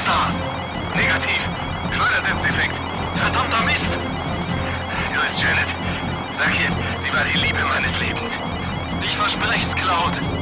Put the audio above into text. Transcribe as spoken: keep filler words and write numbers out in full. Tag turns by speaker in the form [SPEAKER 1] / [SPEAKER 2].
[SPEAKER 1] Star.
[SPEAKER 2] Negativ. Schleudersitzdefekt.
[SPEAKER 1] Verdammter Mist.
[SPEAKER 2] Hier ist Janet. Sag ihr, sie war die Liebe meines Lebens.
[SPEAKER 1] Ich versprech's, Cloud.